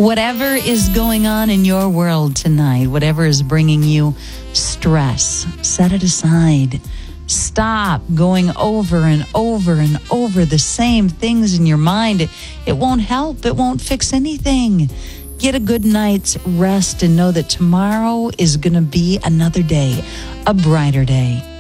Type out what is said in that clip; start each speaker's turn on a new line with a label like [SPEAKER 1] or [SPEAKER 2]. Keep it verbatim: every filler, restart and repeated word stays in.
[SPEAKER 1] Whatever is going on in your world tonight, whatever is bringing you stress, set it aside. Stop going over and over and over the same things in your mind. It, it won't help. It won't fix anything. Get a good night's rest and know that tomorrow is going to be another day, a brighter day.